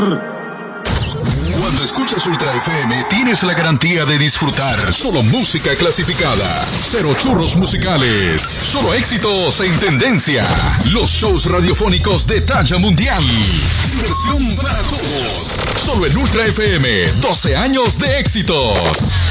Cuando escuchas Ultra FM, tienes la garantía de disfrutar solo música clasificada. Cero churros musicales. Solo éxitos en tendencia. Los shows radiofónicos de talla mundial. Diversión para todos. Solo en Ultra FM. 12 años de éxitos.